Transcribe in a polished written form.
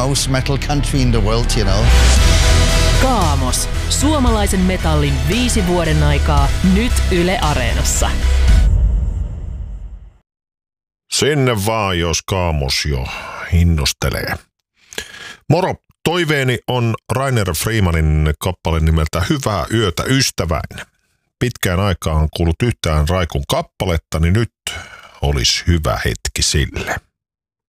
most metal country in the world, you know. Kaamos. Suomalaisen metallin 5 vuoden aikaa. Nyt Yle Areenassa. Sinne vaan, jos Kaamos jo innostelee. Moro, toiveeni on Rainer Freemanin kappale nimeltä Hyvää yötä ystäväin. Pitkään aikaan kuullut yhtään Raikun kappaletta, niin nyt olisi hyvä hetki sille.